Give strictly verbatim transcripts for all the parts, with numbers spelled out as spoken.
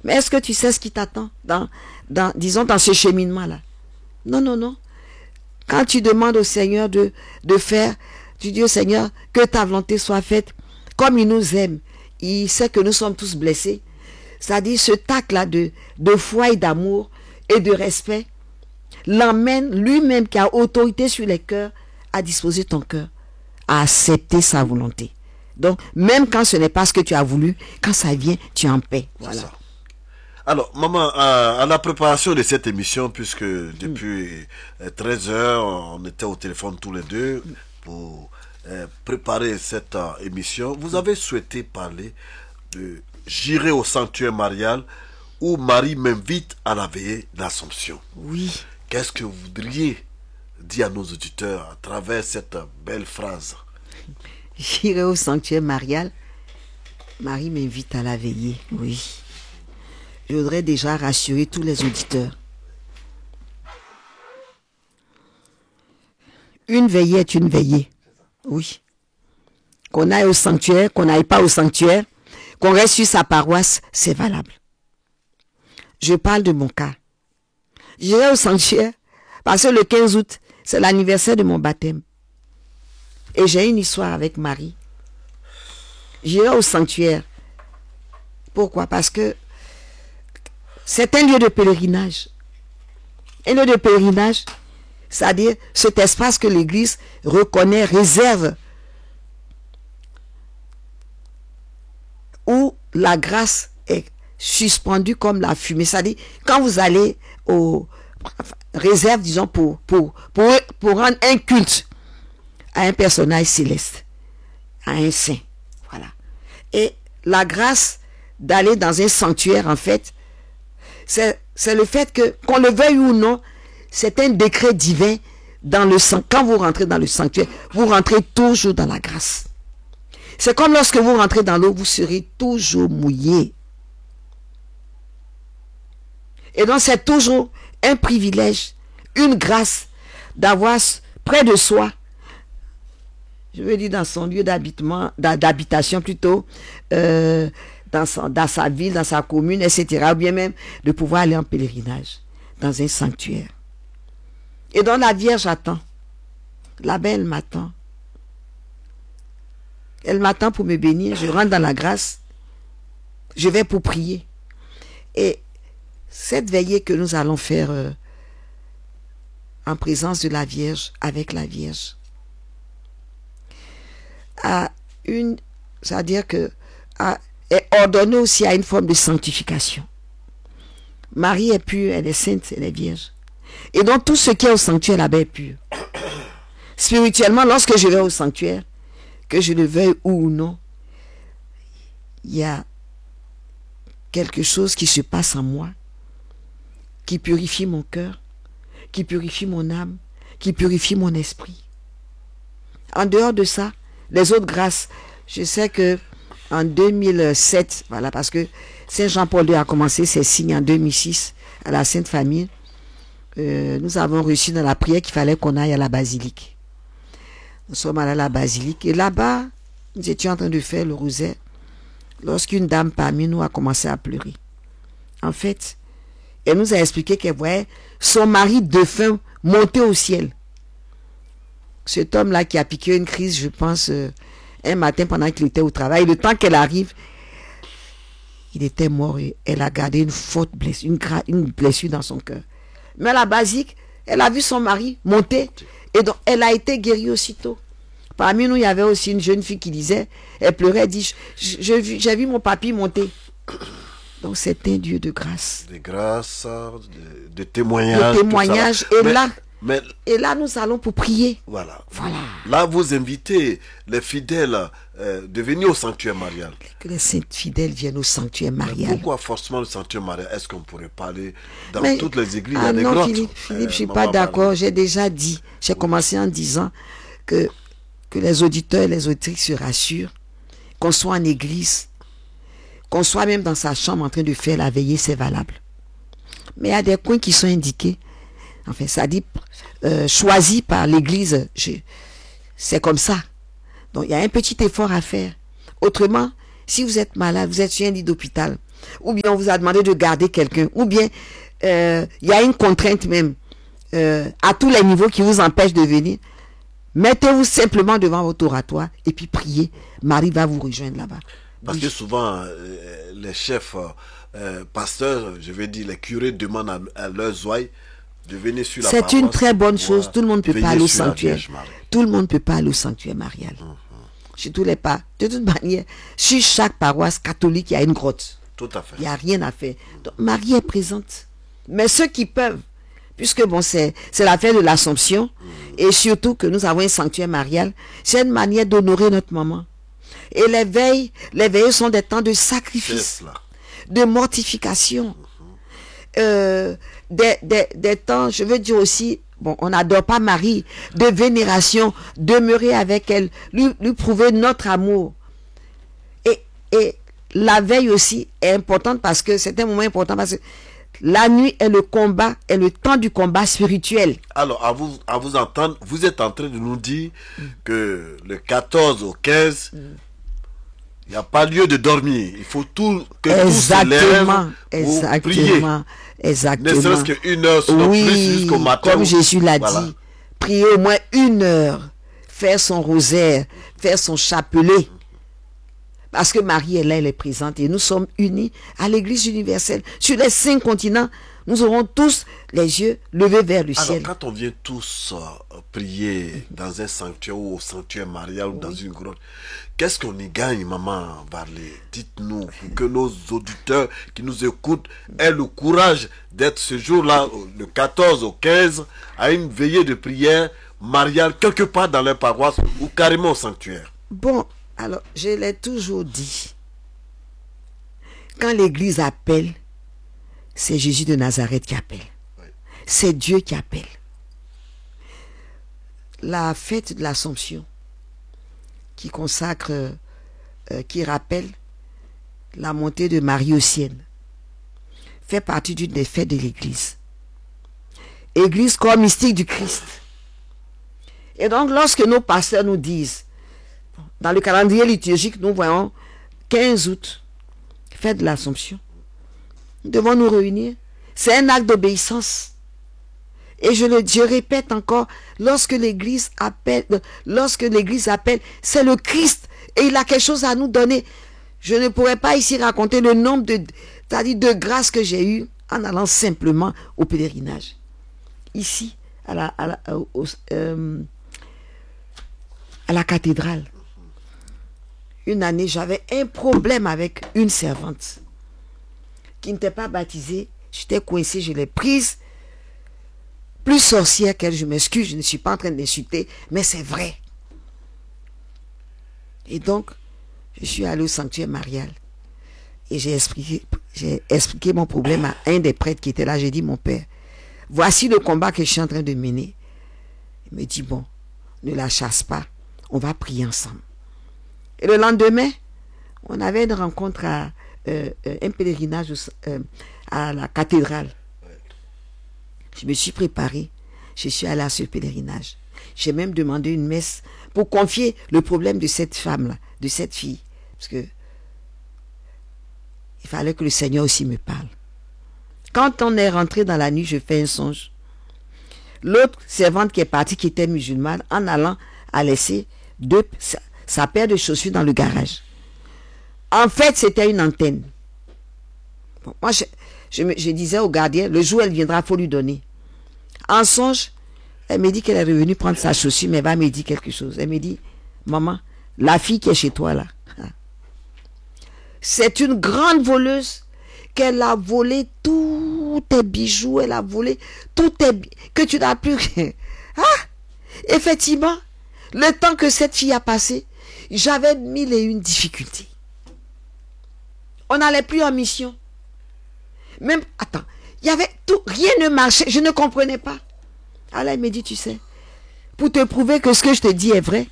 Mais est-ce que tu sais ce qui t'attend dans, dans, disons, dans ce cheminement-là? Non, non, non. Quand tu demandes au Seigneur de, de faire, tu dis au Seigneur que ta volonté soit faite comme il nous aime. Il sait que nous sommes tous blessés. C'est-à-dire ce tact-là de, de foi et d'amour et de respect l'emmène lui-même qui a autorité sur les cœurs à disposer ton cœur, à accepter sa volonté. Donc, même quand ce n'est pas ce que tu as voulu, quand ça vient, tu es en paix. Voilà. Alors, maman, à, à la préparation de cette émission, puisque depuis mm. treize heures, on était au téléphone tous les deux pour euh, préparer cette euh, émission, vous avez souhaité parler de « J'irai au sanctuaire marial » où Marie m'invite à la veillée d'Assomption. Oui. Qu'est-ce que vous voudriez dire à nos auditeurs à travers cette belle phrase? J'irai au sanctuaire marial. Marie m'invite à la veillée, oui. Je voudrais déjà rassurer tous les auditeurs. Une veillée est une veillée. Oui. Qu'on aille au sanctuaire, qu'on n'aille pas au sanctuaire, qu'on reste sur sa paroisse, c'est valable. Je parle de mon cas. J'irai au sanctuaire parce que le quinze août, c'est l'anniversaire de mon baptême. Et j'ai une histoire avec Marie. J'irai au sanctuaire. Pourquoi? Parce que c'est un lieu de pèlerinage. Un lieu de pèlerinage, c'est-à-dire cet espace que l'Église reconnaît, réserve, où la grâce est suspendue comme la fumée. C'est-à-dire, quand vous allez au réserve, disons, pour, pour, pour, pour rendre un culte à un personnage céleste, à un saint. Voilà. Et la grâce d'aller dans un sanctuaire, en fait, c'est le fait que, qu'on le veuille ou non, c'est un décret divin dans le sang. Quand vous rentrez dans le sanctuaire, vous rentrez toujours dans la grâce. C'est comme lorsque vous rentrez dans l'eau, vous serez toujours mouillé. Et donc c'est toujours un privilège, une grâce d'avoir près de soi, je veux dire dans son lieu d'habitement, d'habitation plutôt, euh, dans, son, dans sa ville, dans sa commune, et cetera. Ou bien même de pouvoir aller en pèlerinage dans un sanctuaire. Et donc la Vierge attend. La belle m'attend. Elle m'attend pour me bénir. Je rentre dans la grâce. Je vais pour prier. Et cette veillée que nous allons faire euh, en présence de la Vierge, avec la Vierge, a une, c'est-à-dire que a, est ordonnée aussi à une forme de sanctification. Marie est pure, elle est sainte, elle est vierge. Et donc tout ce qui est au sanctuaire là-bas est pur. Spirituellement, lorsque je vais au sanctuaire, que je le veuille ou non, il y a quelque chose qui se passe en moi, qui purifie mon cœur, qui purifie mon âme, qui purifie mon esprit. En dehors de ça, les autres grâces, je sais que en deux mille sept, voilà, parce que Saint Jean-Paul deux a commencé ses signes en deux mille six à la Sainte Famille, euh, nous avons reçu dans la prière qu'il fallait qu'on aille à la basilique. Nous sommes allés à la basilique et là-bas, nous étions en train de faire le rosaire lorsqu'une dame parmi nous a commencé à pleurer. En fait, elle nous a expliqué qu'elle voyait son mari défunt monter au ciel. Cet homme-là qui a piqué une crise, je pense, euh, un matin pendant qu'il était au travail, le temps qu'elle arrive, il était mort et elle a gardé une forte blessure, une, une blessure dans son cœur. Mais à la basique, elle a vu son mari monter et donc elle a été guérie aussitôt. Parmi nous, il y avait aussi une jeune fille qui disait, elle pleurait, elle dit, j'ai vu, j'ai vu mon papy monter. Donc c'est un Dieu de grâce. De grâce, de, de témoignages. De témoignages. Et mais, là, mais, et là, nous allons pour prier. Voilà. Voilà. Là, vous invitez les fidèles euh, de venir au sanctuaire marial. Que les saintes fidèles viennent au sanctuaire marial. Mais pourquoi forcément le sanctuaire marial? Est-ce qu'on pourrait parler dans mais, toutes les églises? Ah il y a des non, grottes. Philippe, Philippe euh, je ne suis pas d'accord. J'ai déjà dit, j'ai oui. commencé en disant que, que les auditeurs et les auditrices se rassurent, qu'on soit en église, qu'on soit même dans sa chambre en train de faire la veillée, c'est valable. Mais il y a des coins qui sont indiqués, enfin, ça dit, euh, choisis par l'église, c'est comme ça. Donc, il y a un petit effort à faire. Autrement, si vous êtes malade, vous êtes sur un lit d'hôpital, ou bien on vous a demandé de garder quelqu'un, ou bien il euh, y a une contrainte même euh, à tous les niveaux qui vous empêche de venir, mettez-vous simplement devant votre oratoire et puis priez. Marie va vous rejoindre là-bas. Parce Oui. que souvent, euh, les chefs, euh, pasteurs, je vais dire, les curés demandent à, à leurs ouailles de venir sur la paroisse. C'est une très bonne chose. Tout le monde ne peut pas aller au sur la sanctuaire. Vierge Marie. Tout le monde ne peut pas aller au sanctuaire marial. Mhm. Chez tous les pas. De toute manière, sur chaque paroisse catholique, il y a une grotte. Tout à fait. Il n'y a rien à faire. Donc, Marie est présente. Mais ceux qui peuvent, puisque bon, c'est c'est la fête de l'Assomption, Mhm. et surtout que nous avons un sanctuaire marial, c'est une manière d'honorer notre maman. Et les veilles, les veilles sont des temps de C'est sacrifice, cela. de mortification, euh, des, des, des temps, je veux dire aussi, bon, on n'adore pas Marie, de vénération, demeurer avec elle, lui, lui prouver notre amour. Et, et la veille aussi est importante parce que c'est un moment important parce que la nuit est le combat, est le temps du combat spirituel. Alors, à vous, à vous entendre, vous êtes en train de nous dire que le quatorze au quinze, il n'y a pas lieu de dormir. Il faut tout, que tout se lève Exactement, pour prier. exactement, exactement. Ne serait-ce qu'une heure, sinon Oui, plus jusqu'au matin. comme Jésus l'a Voilà. dit, prier au moins une heure, faire son rosaire, faire son chapelet. Parce que Marie est là, elle est présente et nous sommes unis à l'Église universelle. Sur les cinq continents, nous aurons tous les yeux levés vers le Alors, ciel. quand on vient tous euh, prier dans un sanctuaire ou au sanctuaire marial ou dans une grotte, qu'est-ce qu'on y gagne, maman Varley? Dites-nous, pour que nos auditeurs qui nous écoutent aient le courage d'être ce jour-là, le quatorze au quinze, à une veillée de prière mariale, quelque part dans leur paroisse ou carrément au sanctuaire. Bon, alors, je l'ai toujours dit. Quand l'Église appelle, c'est Jésus de Nazareth qui appelle. Oui. C'est Dieu qui appelle. La fête de l'Assomption, qui consacre, euh, qui rappelle la montée de Marie au ciel, fait partie d'une des fêtes de l'Église. Église corps mystique du Christ. Et donc, lorsque nos pasteurs nous disent, dans le calendrier liturgique, nous voyons quinze août, fête de l'Assomption, nous devons nous réunir. C'est un acte d'obéissance. Et je le je répète encore, lorsque l'Église appelle, lorsque l'Église appelle, c'est le Christ et il a quelque chose à nous donner. Je ne pourrais pas ici raconter le nombre de, c'est-à-dire de grâces que j'ai eues en allant simplement au pèlerinage. Ici, à la, à la, au, euh, à la cathédrale. Une année, j'avais un problème avec une servante qui n'était pas baptisée. J'étais coincée, je l'ai prise. Plus sorcière qu'elle, je m'excuse, je ne suis pas en train d'insulter, mais c'est vrai. Et donc, je suis allée au sanctuaire marial. Et j'ai expliqué, j'ai expliqué mon problème à un des prêtres qui était là. J'ai dit, mon père, voici le combat que je suis en train de mener. Il me dit, bon, ne la chasse pas, on va prier ensemble. Et le lendemain, on avait une rencontre à euh, un pèlerinage euh, à la cathédrale. Je me suis préparée. Je suis allée à ce pèlerinage. J'ai même demandé une messe pour confier le problème de cette femme-là, de cette fille. Parce que il fallait que le Seigneur aussi me parle. Quand on est rentré dans la nuit, je fais un songe. L'autre servante qui est partie, qui était musulmane, en allant, a laissé deux, sa, sa paire de chaussures dans le garage. En fait, c'était une antenne. Bon, moi, je, je, me, je disais au gardien, le jour où elle viendra, il faut lui donner. En songe, elle me dit qu'elle est revenue prendre sa chaussure, mais elle va me dire quelque chose. Elle me dit, maman, la fille qui est chez toi là, c'est une grande voleuse qu'elle a volé tous tes bijoux, elle a volé tous tes... que tu n'as plus... Ah, effectivement, le temps que cette fille a passé, j'avais mille et une difficultés. On n'allait plus en mission. Même, attends, il y avait tout, rien ne marchait, je ne comprenais pas. Alors elle me dit, tu sais, pour te prouver que ce que je te dis est vrai,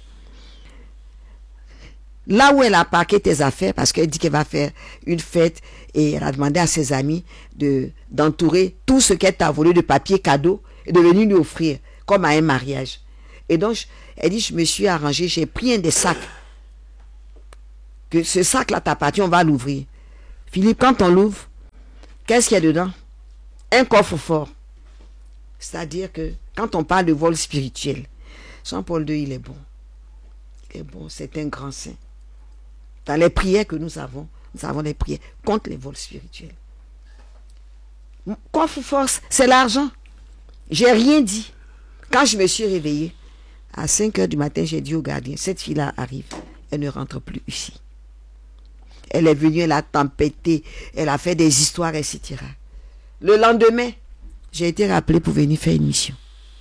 là où elle a parqué tes affaires, parce qu'elle dit qu'elle va faire une fête, et elle a demandé à ses amis de, d'entourer tout ce qu'elle t'a volé de papier cadeau, et de venir lui offrir, comme à un mariage. Et donc, elle dit, je me suis arrangée, j'ai pris un des sacs, que ce sac-là t'appartient, on va l'ouvrir. Philippe, quand on l'ouvre, qu'est-ce qu'il y a dedans? Un coffre-fort. C'est-à-dire que quand on parle de vol spirituel, Jean-Paul deux, il est bon. Il est bon, c'est un grand saint. Dans les prières que nous avons, nous avons les prières contre les vols spirituels. Coffre-fort, c'est l'argent. J'ai rien dit. Quand je me suis réveillée, à cinq heures du matin, j'ai dit au gardien, cette fille-là arrive, elle ne rentre plus ici. Elle est venue, elle a tempêté, elle a fait des histoires, et cetera. Le lendemain, j'ai été rappelé pour venir faire une mission.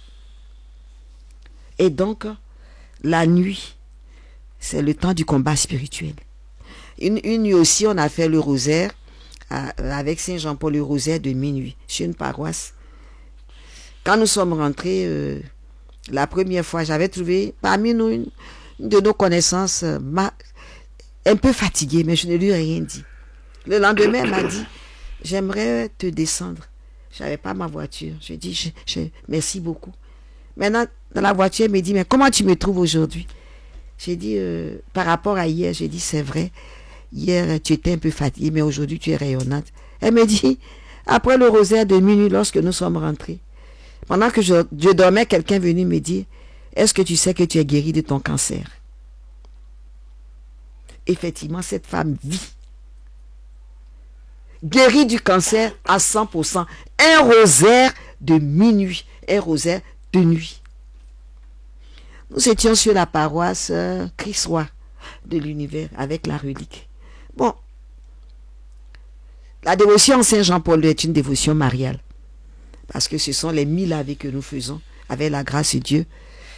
Et donc, la nuit, c'est le temps du combat spirituel. Une, une nuit aussi, on a fait le rosaire à, avec Saint Jean-Paul, le rosaire de minuit, chez une paroisse. Quand nous sommes rentrés, euh, la première fois, j'avais trouvé parmi nous une, une de nos connaissances euh, ma, un peu fatiguée, mais je ne lui ai rien dit. Le lendemain, elle m'a dit, j'aimerais te descendre. Je n'avais pas ma voiture. Je dis, je, je, merci beaucoup. Maintenant, dans la voiture, elle me dit, mais comment tu me trouves aujourd'hui? J'ai dit, euh, par rapport à hier, j'ai dit, c'est vrai. Hier, tu étais un peu fatiguée, mais aujourd'hui, tu es rayonnante. Elle me dit, après le rosaire de minuit, lorsque nous sommes rentrés, pendant que je, je dormais, quelqu'un est venu me dire, est-ce que tu sais que tu es guérie de ton cancer? Effectivement, cette femme vit. Guérie du cancer à cent pour cent. Un rosaire de minuit. Un rosaire de nuit. Nous étions sur la paroisse euh, Christ-Roi de l'univers avec la relique. Bon. La dévotion en Saint Jean-Paul est une dévotion mariale. Parce que ce sont les mille ave que nous faisons avec la grâce de Dieu.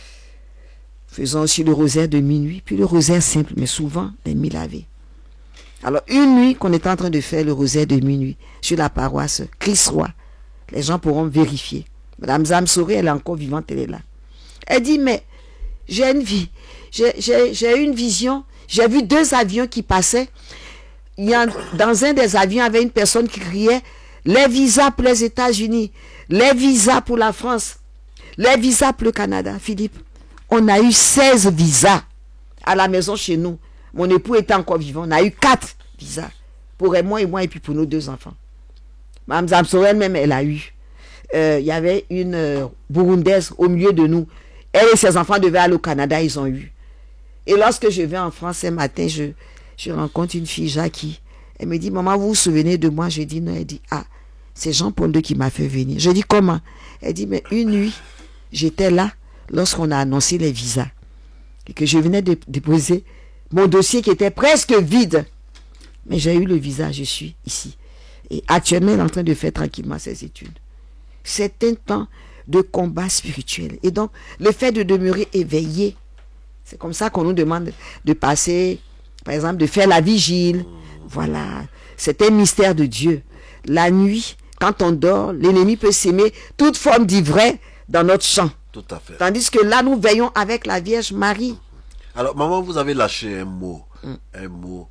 Faisons aussi le rosaire de minuit, puis le rosaire simple, mais souvent les mille ave. Alors, une nuit qu'on est en train de faire le rosaire de minuit sur la paroisse Christ-Roi, les gens pourront vérifier. Madame Zamsoré, elle est encore vivante, elle est là. Elle dit, mais j'ai une vie, j'ai eu une vision, j'ai vu deux avions qui passaient. Il y a, dans un des avions, il y avait une personne qui criait, les visas pour les États-Unis, les visas pour la France, les visas pour le Canada. Philippe, on a eu seize visas à la maison chez nous. Mon époux était encore vivant. On a eu quatre visas. Pour moi et moi, et puis pour nos deux enfants. Mme Zamsorel même, elle a eu. Euh, il y avait une euh, Burundaise au milieu de nous. Elle et ses enfants devaient aller au Canada, ils ont eu. Et lorsque je vais en France ce matin, je, je rencontre une fille, Jackie. Elle me dit, maman, vous vous souvenez de moi? Je dis non. Elle dit, ah, c'est Jean-Paul deux qui m'a fait venir. Je dis, comment? Elle dit, mais une nuit, j'étais là lorsqu'on a annoncé les visas. Et que je venais de déposer mon dossier qui était presque vide. Mais j'ai eu le visa, je suis ici. Et actuellement, elle est en train de faire tranquillement ses études. C'est un temps de combat spirituel. Et donc, le fait de demeurer éveillé, c'est comme ça qu'on nous demande de passer, par exemple, de faire la vigile. Voilà, c'est un mystère de Dieu. La nuit, quand on dort, l'ennemi peut s'aimer toute forme d'ivraie dans notre champ. Tout à fait. Tandis que là, nous veillons avec la Vierge Marie. Alors, maman, vous avez lâché un mot, mm. un mot,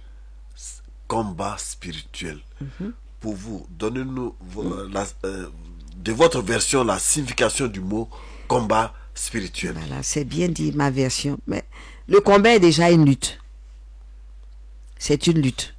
combat spirituel. Mm-hmm. Pour vous, donnez-nous mm. euh, de votre version la signification du mot combat spirituel. Voilà, c'est bien dit ma version. Mais le combat est déjà une lutte. C'est une lutte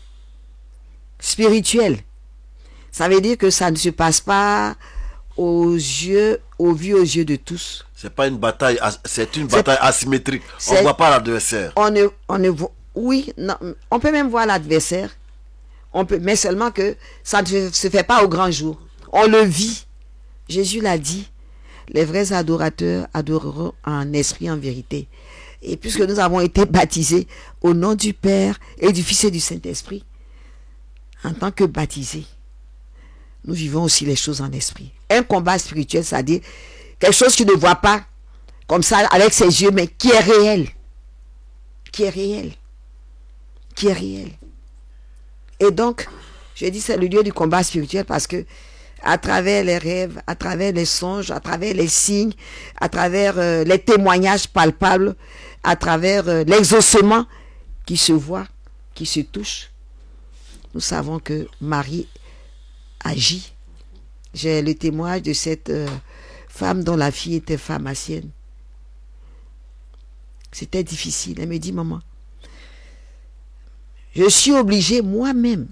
spirituelle. Ça veut dire que ça ne se passe pas aux yeux, au vu aux yeux de tous. C'est pas une bataille, c'est une bataille asymétrique. On ne voit pas l'adversaire. On ne, on ne voit, oui, non, on peut même voir l'adversaire. On peut, mais seulement que ça ne se fait pas au grand jour. On le vit. Jésus l'a dit. Les vrais adorateurs adoreront en esprit, en vérité. Et puisque nous avons été baptisés au nom du Père et du Fils et du Saint-Esprit, en tant que baptisés, nous vivons aussi les choses en esprit. Un combat spirituel, c'est-à-dire quelque chose que tu ne vois pas comme ça avec ses yeux, mais qui est réel. Qui est réel. Qui est réel. Et donc, je dis c'est le lieu du combat spirituel parce que à travers les rêves, à travers les songes, à travers les signes, à travers euh, les témoignages palpables, à travers euh, l'exaucement qui se voit, qui se touche, nous savons que Marie agit. J'ai le témoignage de cette euh, femme dont la fille était pharmacienne. C'était difficile. Elle me dit, maman, je suis obligée moi-même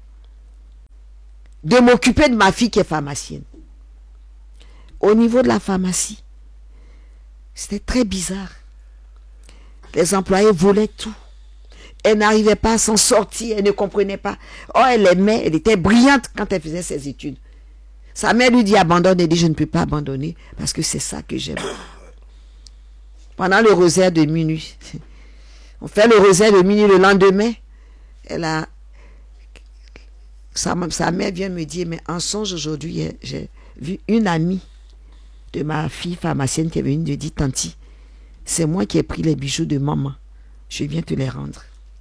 de m'occuper de ma fille qui est pharmacienne. Au niveau de la pharmacie, c'était très bizarre. Les employés volaient tout. Elle n'arrivait pas à s'en sortir, elle ne comprenait pas. Oh, elle aimait, elle était brillante quand elle faisait ses études. Sa mère lui dit abandonne, elle dit je ne peux pas abandonner parce que c'est ça que j'aime. Pendant le rosaire de minuit, on fait le rosaire de minuit le lendemain, elle a, sa, sa mère vient me dire, mais en songe aujourd'hui, j'ai vu une amie de ma fille pharmacienne qui est venue me dire, Tanti, c'est moi qui ai pris les bijoux de maman, je viens te les rendre.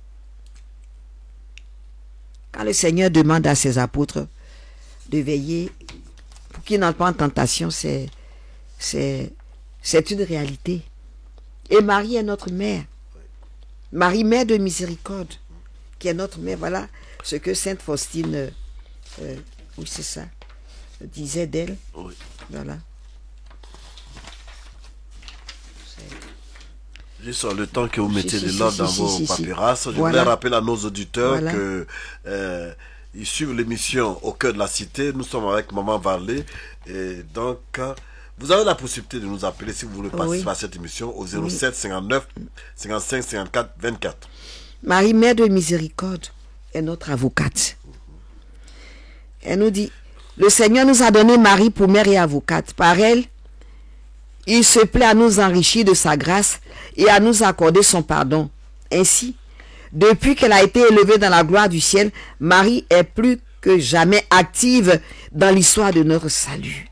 Quand le Seigneur demande à ses apôtres de veiller pour qu'ils n'entrent pas en tentation, c'est c'est c'est une réalité. Et Marie est notre mère. Marie, mère de miséricorde, qui est notre mère. Voilà ce que Sainte Faustine, euh, euh, oui c'est ça, disait d'elle. Oui. Voilà. Juste le temps que vous mettez Si, de si, l'ordre si, dans si, vos si, si. papyrasses, je Voilà. voulais rappeler à nos auditeurs Voilà. que euh, ils suivent l'émission Au cœur de la cité. Nous sommes avec Maman Varley. Et donc, euh, vous avez la possibilité de nous appeler si vous voulez participer Oui. à cette émission au zéro sept cinquante-neuf cinquante-cinq cinquante-quatre vingt-quatre. Marie, mère de miséricorde, est notre avocate. Elle nous dit, le Seigneur nous a donné Marie pour mère et avocate. Par elle, il se plaît à nous enrichir de sa grâce et à nous accorder son pardon. Ainsi, depuis qu'elle a été élevée dans la gloire du ciel, Marie est plus que jamais active dans l'histoire de notre salut.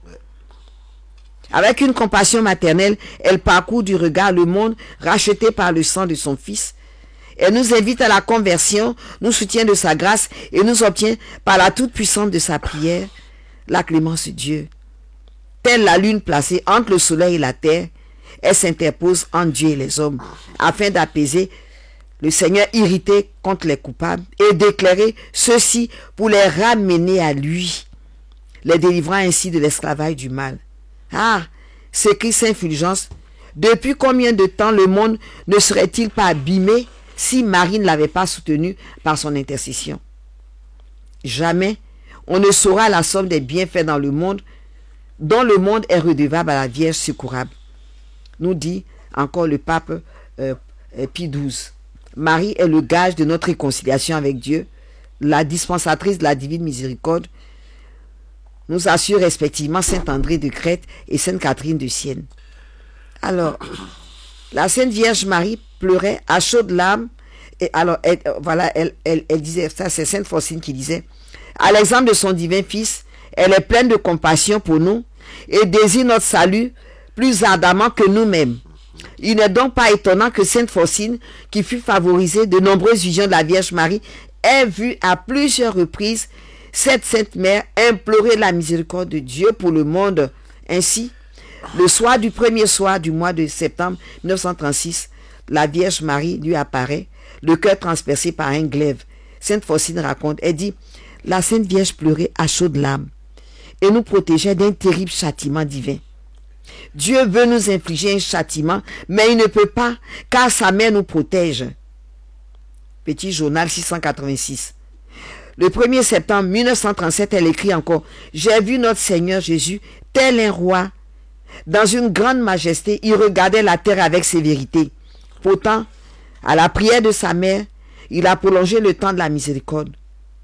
Avec une compassion maternelle, elle parcourt du regard le monde racheté par le sang de son Fils. Elle nous invite à la conversion, nous soutient de sa grâce et nous obtient par la toute-puissance de sa prière la clémence de Dieu. Telle la lune placée entre le soleil et la terre, elle s'interpose entre Dieu et les hommes, afin d'apaiser le Seigneur irrité contre les coupables et d'éclairer ceux-ci pour les ramener à lui, les délivrant ainsi de l'esclavage du mal. Ah, s'écrie Saint Fulgence, depuis combien de temps le monde ne serait-il pas abîmé si Marie ne l'avait pas soutenu par son intercession? Jamais on ne saura la somme des bienfaits dans le monde dont le monde est redevable à la Vierge secourable. Nous dit encore le pape euh, Pie douze. Marie est le gage de notre réconciliation avec Dieu, la dispensatrice de la divine miséricorde, nous assure respectivement Saint André de Crète et Sainte Catherine de Sienne. Alors, la Sainte Vierge Marie pleurait à chaudes larmes, et alors, elle, voilà, elle, elle, elle disait, ça c'est Sainte Faustine qui disait, à l'exemple de son divin Fils, elle est pleine de compassion pour nous et désire notre salut plus ardemment que nous-mêmes. Il n'est donc pas étonnant que Sainte Faustine, qui fut favorisée de nombreuses visions de la Vierge Marie, ait vu à plusieurs reprises cette Sainte Mère implorer la miséricorde de Dieu pour le monde. Ainsi, le soir du premier soir du mois de septembre mille neuf cent trente-six, la Vierge Marie lui apparaît, le cœur transpercé par un glaive. Sainte Faustine raconte, elle dit, la Sainte Vierge pleurait à chaudes larmes et nous protégeait d'un terrible châtiment divin. Dieu veut nous infliger un châtiment, mais il ne peut pas, car sa mère nous protège. Petit journal six cent quatre-vingt-six. Le premier septembre mille neuf cent trente-sept, elle écrit encore, j'ai vu notre Seigneur Jésus, tel un roi, dans une grande majesté, il regardait la terre avec sévérité. Pourtant, à la prière de sa mère, il a prolongé le temps de la miséricorde.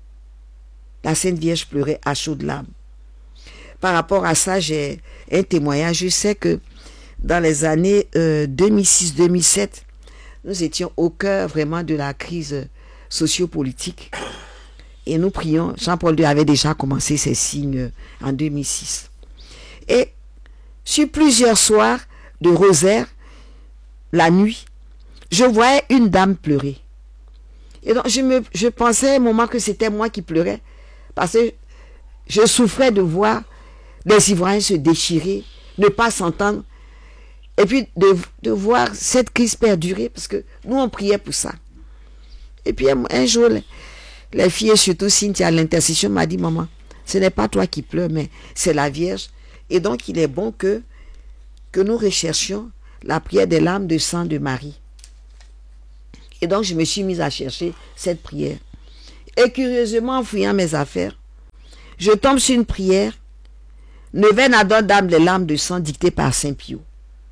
La Sainte Vierge pleurait à chaudes larmes. Par rapport à ça, j'ai un témoignage. Je sais que dans les années euh, deux mille six deux mille sept, nous étions au cœur vraiment de la crise sociopolitique. Et nous prions. Jean-Paul deux avait déjà commencé ses signes en deux mille six. Et sur plusieurs soirs de rosaire, la nuit, je voyais une dame pleurer. Et donc, je, me, je pensais à un moment que c'était moi qui pleurais. Parce que je souffrais de voir les ivrognes se déchirer, ne pas s'entendre. Et puis de, de voir cette crise perdurer, parce que nous, on priait pour ça. Et puis un, un jour, les, les filles, et surtout Cynthia, à l'intercession, m'a dit, maman, ce n'est pas toi qui pleures, mais c'est la Vierge. Et donc, il est bon que, que nous recherchions la prière des larmes de sang de Marie. Et donc, je me suis mise à chercher cette prière. Et curieusement, en fouillant mes affaires, je tombe sur une prière. Ne viennent à d'autres dames les larmes de sang dictées par Saint Pio.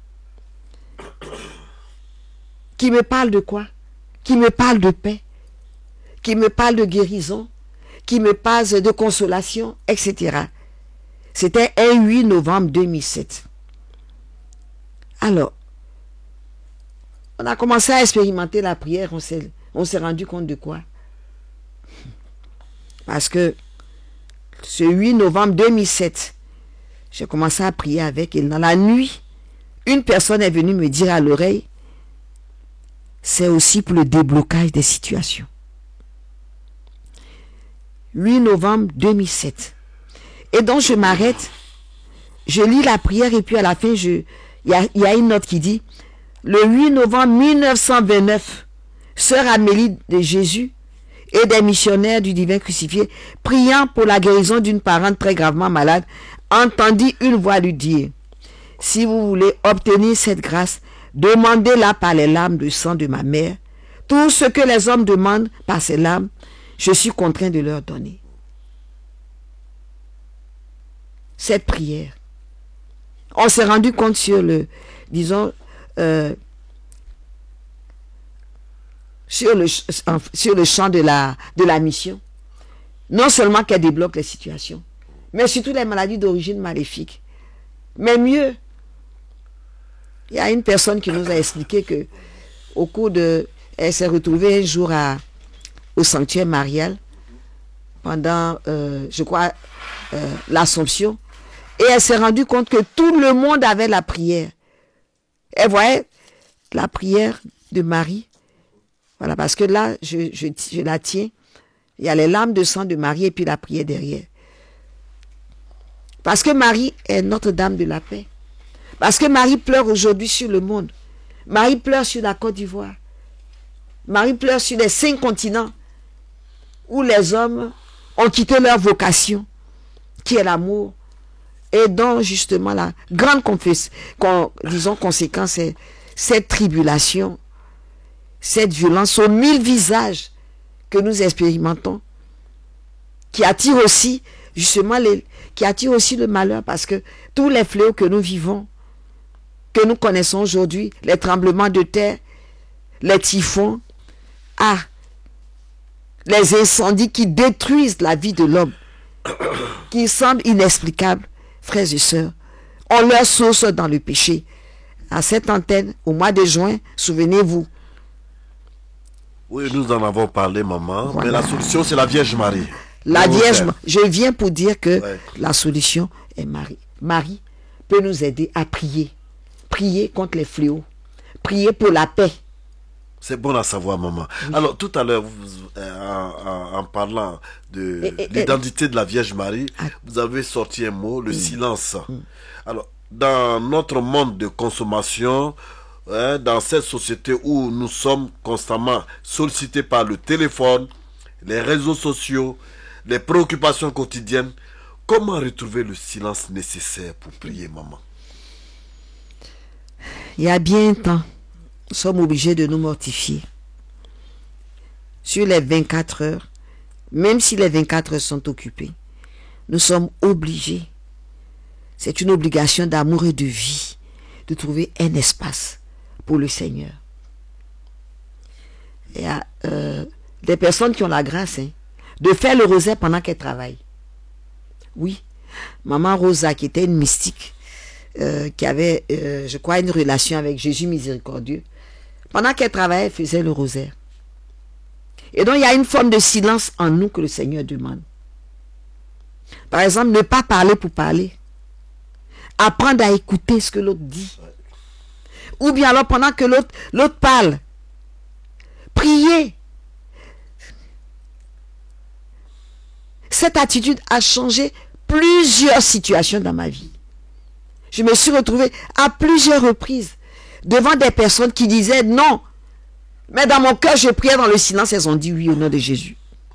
Qui me parle de quoi? Qui me parle de paix, qui me parle de guérison, qui me parle de consolation, et cetera. C'était un huit novembre deux mille sept. Alors, on a commencé à expérimenter la prière, on s'est, on s'est rendu compte de quoi? Parce que ce huit novembre deux mille sept, j'ai commencé à prier avec elle. Dans la nuit, une personne est venue me dire à l'oreille, c'est aussi pour le déblocage des situations. huit novembre deux mille sept. Et donc je m'arrête, je lis la prière et puis à la fin, il y a, y a une note qui dit, le huit novembre mille neuf cent vingt-neuf, sœur Amélie de Jésus et des missionnaires du divin crucifié, priant pour la guérison d'une parente très gravement malade, entendit une voix lui dire, si vous voulez obtenir cette grâce, demandez-la par les larmes de sang de ma mère. Tout ce que les hommes demandent par ces larmes, je suis contraint de leur donner. Cette prière, on s'est rendu compte sur le, disons, euh, sur le, sur le champ de la, de la mission, non seulement qu'elle débloque les situations, mais surtout les maladies d'origine maléfique. Mais mieux, il y a une personne qui nous a expliqué que au cours de... Elle s'est retrouvée un jour à, au sanctuaire marial pendant, euh, je crois, euh, l'Assomption. Et elle s'est rendue compte que tout le monde avait la prière. Elle voyait la prière de Marie. Voilà, parce que là, je, je, je la tiens. Il y a les larmes de sang de Marie et puis la prière derrière. Parce que Marie est Notre-Dame de la paix. Parce que Marie pleure aujourd'hui sur le monde. Marie pleure sur la Côte d'Ivoire. Marie pleure sur les cinq continents où les hommes ont quitté leur vocation, qui est l'amour, et dont justement la grande confesse, con, disons, conséquence est cette tribulation, cette violence aux mille visages que nous expérimentons, qui attire aussi justement les, qui attire aussi le malheur, parce que tous les fléaux que nous vivons, que nous connaissons aujourd'hui, les tremblements de terre, les typhons, ah, les incendies qui détruisent la vie de l'homme, qui semblent inexplicables, frères et sœurs, ont leur source dans le péché. À cette antenne, au mois de juin, souvenez-vous. Oui, nous en avons parlé, maman, Voilà. mais la solution, c'est la Vierge Marie. La Le Vierge, rosaire. je viens pour dire que Ouais. la solution est Marie. Marie peut nous aider à prier. Prier contre les fléaux. Prier pour la paix. C'est bon à savoir, maman. Oui. Alors, tout à l'heure, vous, euh, en, en, en parlant de Et- et- l'identité de la Vierge Marie, Ah. vous avez sorti un mot, le Mm. silence. Mm. Alors, dans notre monde de consommation, hein, dans cette société où nous sommes constamment sollicités par le téléphone, les réseaux sociaux, les préoccupations quotidiennes, comment retrouver le silence nécessaire pour prier, maman? Il y a bien un temps, nous sommes obligés de nous mortifier. Sur les vingt-quatre heures, même si les vingt-quatre heures sont occupées, nous sommes obligés, c'est une obligation d'amour et de vie, de trouver un espace pour le Seigneur. Il y a euh, des personnes qui ont la grâce hein, de faire le rosaire pendant qu'elles travaillent. Oui, maman Rosa, qui était une mystique, euh, qui avait, euh, je crois, une relation avec Jésus miséricordieux, pendant qu'elle travaillait, elle faisait le rosaire. Et donc, il y a une forme de silence en nous que le Seigneur demande. Par exemple, ne pas parler pour parler. Apprendre à écouter ce que l'autre dit. Ou bien alors, pendant que l'autre l'autre parle, prier. Cette attitude a changé plusieurs situations dans ma vie. Je me suis retrouvée à plusieurs reprises devant des personnes qui disaient non. Mais dans mon cœur, je priais dans le silence, elles ont dit oui au nom de Jésus.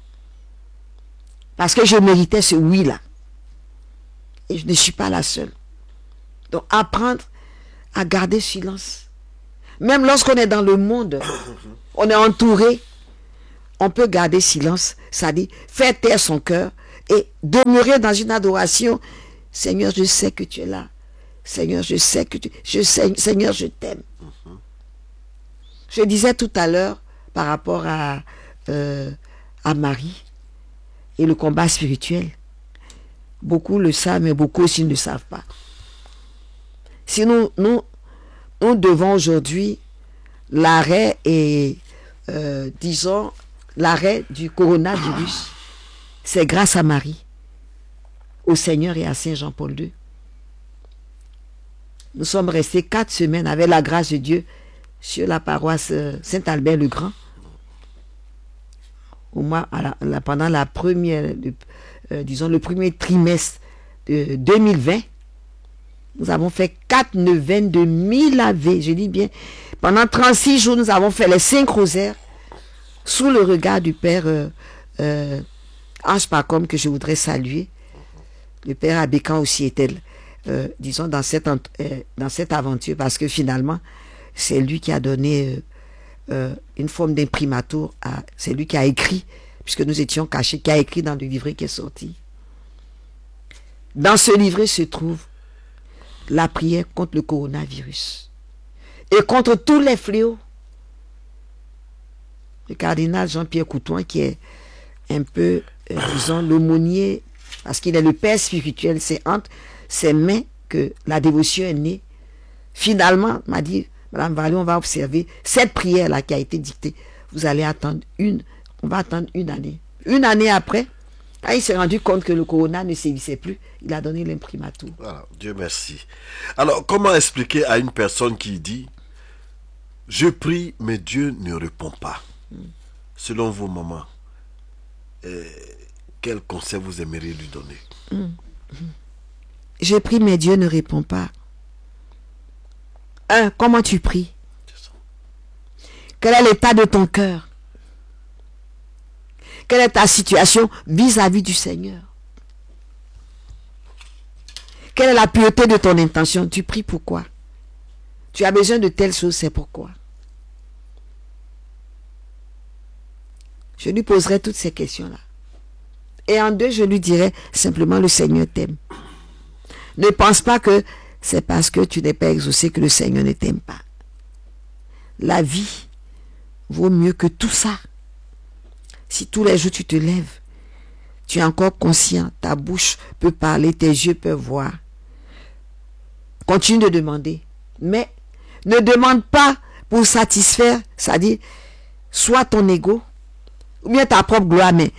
Parce que je méritais ce oui-là. Et je ne suis pas la seule. Donc, apprendre à garder silence. Même lorsqu'on est dans le monde, on est entouré, on peut garder silence. Ça dit, faire taire son cœur et demeurer dans une adoration. Seigneur, je sais que tu es là. Seigneur, je sais que tu... Je sais, Seigneur, je t'aime. Mm-hmm. Je disais tout à l'heure, par rapport à, euh, à Marie et le combat spirituel. Beaucoup le savent, mais beaucoup aussi ne le savent pas. Si nous, nous, nous devons aujourd'hui l'arrêt et, euh, disons, l'arrêt du coronavirus, c'est grâce à Marie, au Seigneur et à Saint Jean-Paul deux. Nous sommes restés quatre semaines avec la grâce de Dieu sur la paroisse Saint-Albert-le-Grand. Au moins, à la, la, pendant la première, le, euh, disons, le premier trimestre de deux mille vingt, nous avons fait quatre neuvaines de mille ave. Je dis bien, pendant trente-six jours, nous avons fait les cinq rosaires sous le regard du Père euh, euh, Ange Pacom, que je voudrais saluer. Le Père Abécan aussi était, euh, disons, dans cette, euh, dans cette aventure, parce que finalement, c'est lui qui a donné... Euh, Euh, une forme d'imprimatur, c'est lui qui a écrit, puisque nous étions cachés, qui a écrit dans le livret qui est sorti. Dans ce livret se trouve la prière contre le coronavirus et contre tous les fléaux. Le cardinal Jean-Pierre Coutoin, qui est un peu, euh, disons, l'aumônier, parce qu'il est le père spirituel, c'est entre ses mains que la dévotion est née. Finalement, m'a dit, Madame Vallée, on va observer cette prière-là qui a été dictée. Vous allez attendre une, on va attendre une année. Une année après, quand il s'est rendu compte que le corona ne sévissait plus, il a donné l'imprimatur. Voilà, Dieu merci. Alors, comment expliquer à une personne qui dit, je prie, mais Dieu ne répond pas? Hmm. Selon vos mamans, euh, quel conseil vous aimeriez lui donner? Hmm. Je prie, mais Dieu ne répond pas. Un, comment tu pries? Quel est l'état de ton cœur? Quelle est ta situation vis-à-vis du Seigneur? Quelle est la pureté de ton intention? Tu pries pourquoi? Tu as besoin de telle chose, c'est pourquoi? Je lui poserai toutes ces questions-là. Et en deux, je lui dirai simplement, le Seigneur t'aime. Ne pense pas que c'est parce que tu n'es pas exaucé que le Seigneur ne t'aime pas. La vie vaut mieux que tout ça. Si tous les jours tu te lèves, tu es encore conscient, ta bouche peut parler, tes yeux peuvent voir. Continue de demander. Mais ne demande pas pour satisfaire, c'est-à-dire, soit ton ego, ou bien ta propre gloire, mais,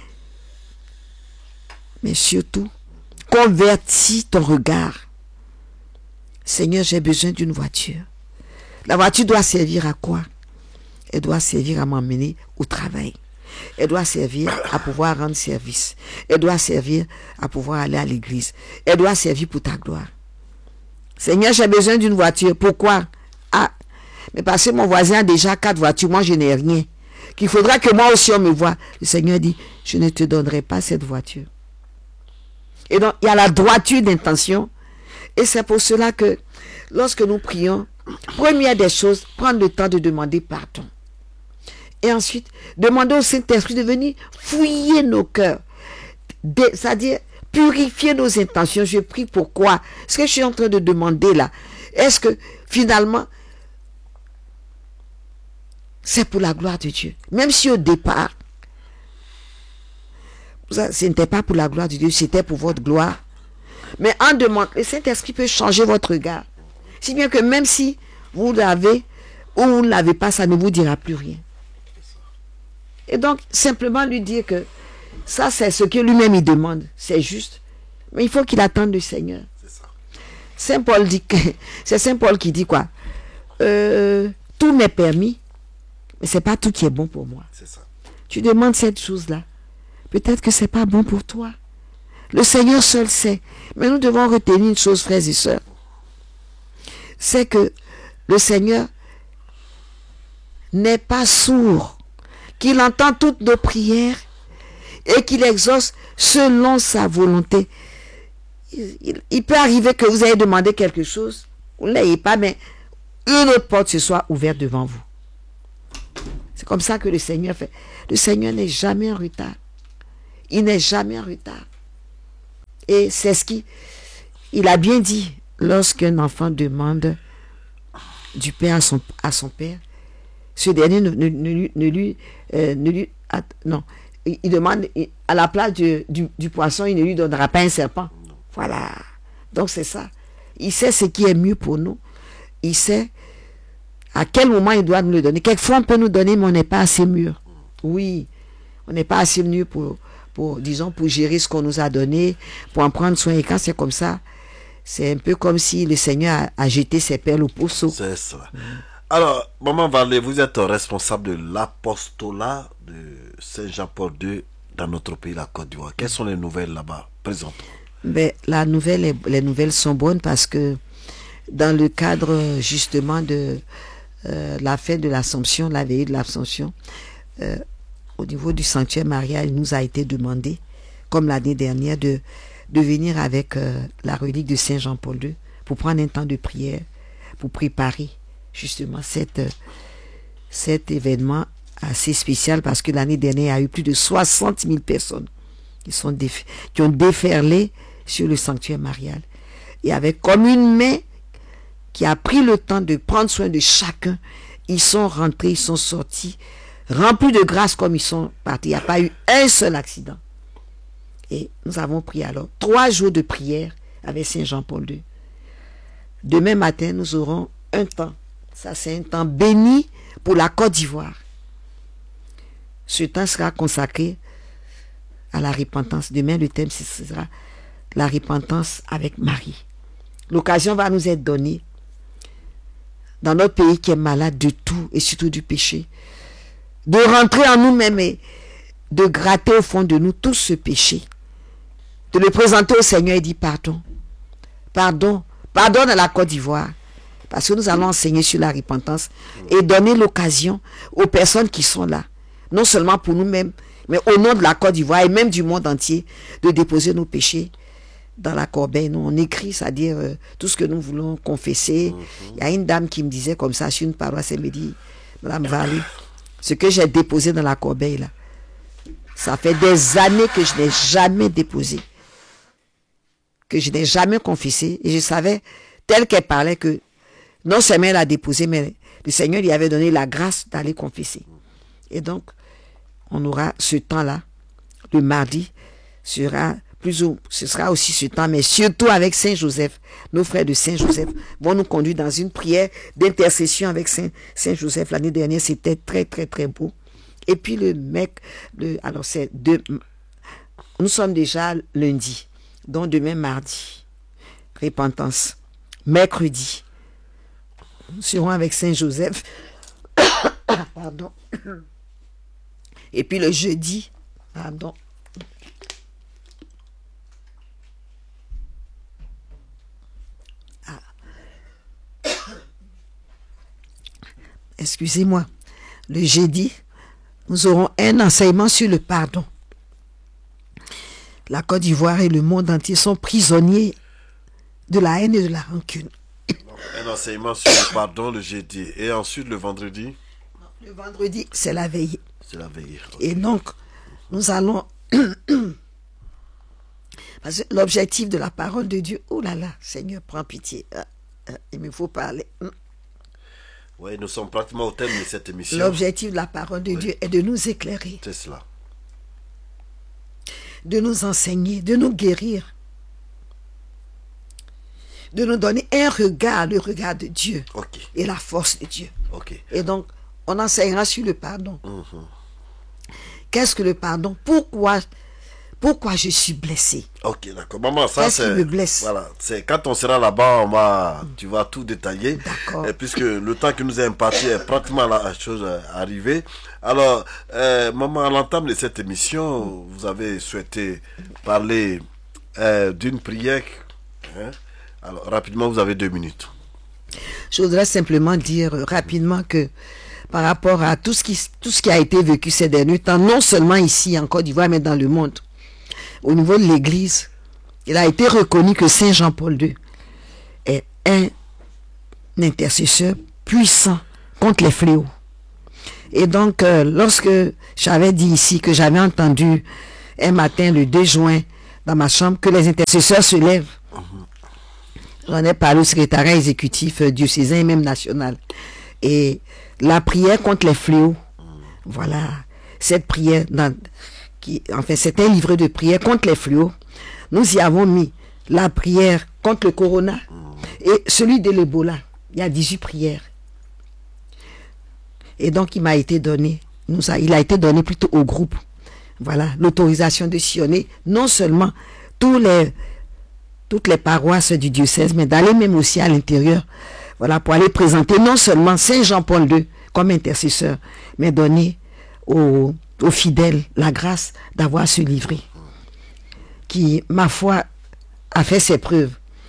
mais surtout, convertis ton regard. Seigneur, j'ai besoin d'une voiture. La voiture doit servir à quoi? Elle doit servir à m'emmener au travail. Elle doit servir à pouvoir rendre service. Elle doit servir à pouvoir aller à l'église. Elle doit servir pour ta gloire. Seigneur, j'ai besoin d'une voiture. Pourquoi? Ah, mais parce que mon voisin a déjà quatre voitures, moi je n'ai rien. Qu'il faudra que moi aussi on me voie. Le Seigneur dit, je ne te donnerai pas cette voiture. Et donc, il y a la droiture d'intention. Et c'est pour cela que, lorsque nous prions, première des choses, prendre le temps de demander pardon. Et ensuite, demander au Saint-Esprit de venir fouiller nos cœurs. C'est-à-dire, purifier nos intentions. Je prie pourquoi? Ce que je suis en train de demander là, est-ce que, finalement, c'est pour la gloire de Dieu? Même si au départ, ce n'était pas pour la gloire de Dieu, c'était pour votre gloire. Mais en demandant, le Saint-Esprit peut changer votre regard. Si bien que même si vous l'avez ou vous ne l'avez pas, ça ne vous dira plus rien. Et donc, simplement lui dire que ça, c'est ce que lui-même il demande. C'est juste. Mais il faut qu'il attende le Seigneur. Saint Paul dit que, c'est Saint Paul qui dit quoi? Euh, tout m'est permis, mais c'est pas tout qui est bon pour moi. Ça. Tu demandes cette chose-là. Peut-être que c'est pas bon pour toi. Le Seigneur seul sait. Mais nous devons retenir une chose, frères et sœurs. C'est que le Seigneur n'est pas sourd, qu'il entend toutes nos prières et qu'il exauce selon sa volonté. Il, il, il peut arriver que vous ayez demandé quelque chose, vous ne l'ayez pas, mais une autre porte se soit ouverte devant vous. C'est comme ça que le Seigneur fait. Le Seigneur n'est jamais en retard. Il n'est jamais en retard. Et c'est ce qui... Il a bien dit, lorsqu'un enfant demande du père à son, à son père, ce dernier ne, ne, ne, ne lui... Euh, ne lui à, non, il, il demande, il, à la place du, du, du poisson, il ne lui donnera pas un serpent. Voilà. Donc c'est ça. Il sait ce qui est mieux pour nous. Il sait à quel moment il doit nous le donner. Quelquefois, on peut nous donner, mais on n'est pas assez mûr. Oui, on n'est pas assez mûr pour, pour, disons, pour gérer ce qu'on nous a donné, pour en prendre soin. Et quand c'est comme ça, c'est un peu comme si le Seigneur a, a jeté ses perles au pousseau. C'est ça. Mmh. Alors, Maman Varley, vous êtes responsable de l'apostolat de Saint Jean-Paul deux dans notre pays, la Côte d'Ivoire. Quelles sont les nouvelles là-bas? Présente. Ben, la nouvelle, les nouvelles sont bonnes parce que dans le cadre justement de euh, la fête de l'Assomption, la veillée de l'Assomption, euh, au niveau du sanctuaire marial, il nous a été demandé, comme l'année dernière, de, de venir avec euh, la relique de Saint Jean-Paul deux pour prendre un temps de prière, pour préparer justement cette, euh, cet événement assez spécial parce que l'année dernière, il y a eu plus de soixante mille personnes qui, sont déf- qui ont déferlé sur le sanctuaire marial. Et avec comme une main qui a pris le temps de prendre soin de chacun, ils sont rentrés, ils sont sortis, remplis de grâce comme ils sont partis. Il n'y a pas eu un seul accident. Et nous avons pris alors trois jours de prière avec Saint Jean-Paul deux. Demain matin, nous aurons un temps. Ça, c'est un temps béni pour la Côte d'Ivoire. Ce temps sera consacré à la repentance. Demain, le thème, ce sera la repentance avec Marie. L'occasion va nous être donnée dans notre pays qui est malade de tout et surtout du péché, de rentrer en nous-mêmes et de gratter au fond de nous tout ce péché, de le présenter au Seigneur et dire pardon, pardon, pardon à la Côte d'Ivoire, parce que nous allons enseigner sur la repentance et donner l'occasion aux personnes qui sont là, non seulement pour nous-mêmes, mais au nom de la Côte d'Ivoire et même du monde entier, de déposer nos péchés dans la corbeille. Nous, on écrit, c'est-à-dire euh, tout ce que nous voulons confesser. Il mm-hmm. y a une dame qui me disait comme ça sur une paroisse, elle me dit, Madame Varley, ce que j'ai déposé dans la corbeille là, ça fait des années que je n'ai jamais déposé, que je n'ai jamais confessé, et je savais, tel qu'elle parlait, que non seulement elle a déposé, mais le Seigneur lui avait donné la grâce d'aller confesser. Et donc, on aura ce temps-là, le mardi, sera plus ou ce sera aussi ce temps, mais surtout avec Saint Joseph. Nos frères de Saint Joseph vont nous conduire dans une prière d'intercession avec Saint, Saint Joseph. L'année dernière, c'était très, très, très beau. Et puis le mec, le, alors c'est deux, nous sommes déjà lundi, donc demain mardi, repentance. Mercredi, nous serons avec Saint Joseph. Pardon. Et puis le jeudi, pardon. Excusez-moi, le jeudi, nous aurons un enseignement sur le pardon. La Côte d'Ivoire et le monde entier sont prisonniers de la haine et de la rancune. Un enseignement sur le pardon le jeudi. Et ensuite le vendredi? Le vendredi, c'est la veillée. C'est la veillée. Okay. Et donc, nous allons... Parce que l'objectif de la parole de Dieu, oh là là, Seigneur, prends pitié. Ah, ah, il me faut parler. Oui, nous sommes pratiquement au thème de cette émission. L'objectif de la parole de oui. Dieu est de nous éclairer. C'est cela. De nous enseigner, de nous guérir. De nous donner un regard, le regard de Dieu. Okay. Et la force de Dieu. Okay. Et donc, on enseignera sur le pardon. Mm-hmm. Qu'est-ce que le pardon? Pourquoi Pourquoi je suis blessé? Ok, d'accord. Maman, ça Qu'est-ce c'est... qui me blesse? Voilà, c'est quand on sera là-bas, on va, mm. tu vas tout détailler. D'accord. Et puisque le temps qui nous est imparti est pratiquement la chose arrivée. Alors, euh, maman, à l'entame de cette émission, mm. vous avez souhaité parler euh, d'une prière. Hein? Alors, rapidement, vous avez deux minutes. Je voudrais simplement dire rapidement que par rapport à tout ce qui, tout ce qui a été vécu ces derniers temps, non seulement ici en Côte d'Ivoire, mais dans le monde, au niveau de l'Église, il a été reconnu que Saint Jean-Paul deux est un intercesseur puissant contre les fléaux. Et donc, euh, lorsque j'avais dit ici que j'avais entendu un matin, le deux juin, dans ma chambre, que les intercesseurs se lèvent, j'en ai parlé au secrétariat exécutif euh, diocésain et même national. Et la prière contre les fléaux, voilà, cette prière, dans, qui, enfin, c'est un livret de prière contre les fléaux. Nous y avons mis la prière contre le corona et celui de l'Ebola. Il y a dix-huit prières. Et donc, il m'a été donné, nous a, il a été donné plutôt au groupe. Voilà, l'autorisation de sillonner non seulement tous les, toutes les paroisses du diocèse, mais d'aller même aussi à l'intérieur. Voilà, pour aller présenter non seulement Saint Jean-Paul deux comme intercesseur, mais donner aux, aux fidèles la grâce d'avoir ce livret qui, ma foi, a fait ses preuves.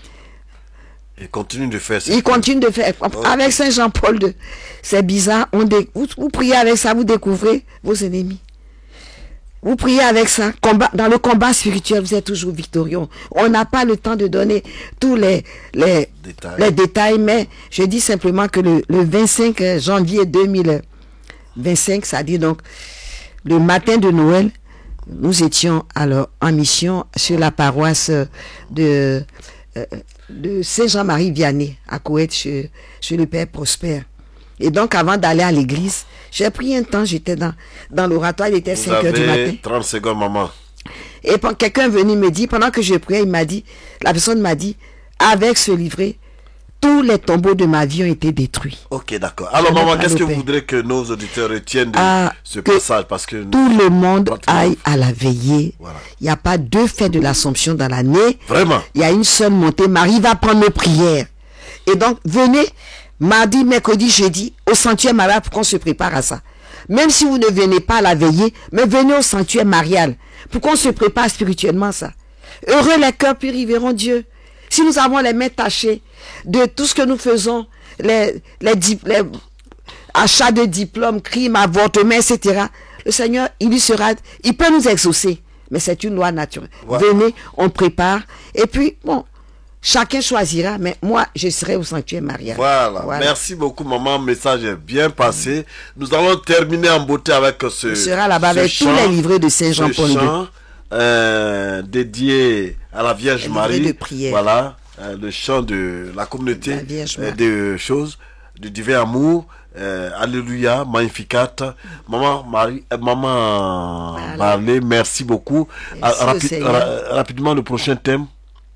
Il continue de faire ça. Il continue de faire. Oh. Avec Saint Jean-Paul deux. C'est bizarre. On dé, vous, vous priez avec ça, vous découvrez vos ennemis. Vous priez avec ça. Combat, dans le combat spirituel, vous êtes toujours victorieux. On n'a pas le temps de donner tous les, les, détails. les détails, mais je dis simplement que le, le vingt-cinq janvier deux mille vingt-cinq, c'est-à-dire donc le matin de Noël, nous étions alors en mission sur la paroisse de... Euh, de Saint-Jean-Marie Vianney à Koweït chez, chez le Père Prosper. Et donc avant d'aller à l'église, j'ai pris un temps, j'étais dans, dans l'oratoire, il était cinq heures du matin. trente secondes, maman. Et quelqu'un est venu me dire, pendant que je priais, il m'a dit, la personne m'a dit, avec ce livret, tous les tombeaux de ma vie ont été détruits. Ok, d'accord. Alors, je maman, qu'est-ce que vous voudrez que nos auditeurs retiennent de ah, ce passage? Parce que tout le monde aille à la veillée. Voilà. Il n'y a pas deux fêtes de l'Assomption dans l'année. Vraiment? Il y a une seule montée. Marie va prendre nos prières. Et donc, venez mardi, mercredi, jeudi, au sanctuaire marial pour qu'on se prépare à ça. Même si vous ne venez pas à la veillée, mais venez au sanctuaire marial pour qu'on se prépare spirituellement à ça. Heureux les cœurs purs verront Dieu. Si nous avons les mains tachées de tout ce que nous faisons, les, les, les achats de diplômes, crimes, avortements, et cetera, le Seigneur, il y sera, il peut nous exaucer, mais c'est une loi naturelle. Ouais. Venez, on prépare, et puis, bon, chacun choisira, mais moi, je serai au sanctuaire marial. Voilà. Voilà. Merci beaucoup, maman. Le message est bien passé. Mmh. Nous allons terminer en beauté avec ce. On sera là-bas avec chant, tous les livrets de Saint Jean-Paul deux. Euh, dédié à la Vierge Marie, de prière. Voilà, euh, le chant de la communauté, la euh, de choses, du divin amour, euh, Alléluia, Magnificat, maman Marie, euh, maman voilà. Marley, merci beaucoup. Merci ah, rapi ra rapidement le prochain thème.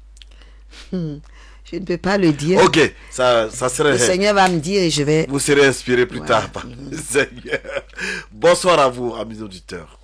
Hmm. Je ne peux pas le dire. Ok, ça, ça serait. Le Seigneur va me dire et je vais. Vous serez inspiré plus voilà. tard par le Seigneur. Bonsoir à vous, amis auditeurs.